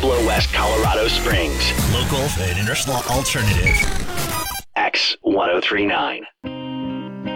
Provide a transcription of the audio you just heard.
Pueblo West, Colorado Springs. Local and international alternative. X1039.